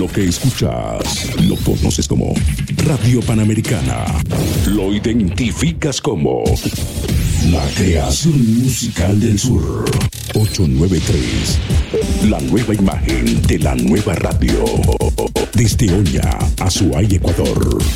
Lo que escuchas lo conoces como Radio Panamericana. Lo identificas como la creación musical del sur. 893. La nueva imagen de la nueva radio. Desde Oña, Azuay, Ecuador.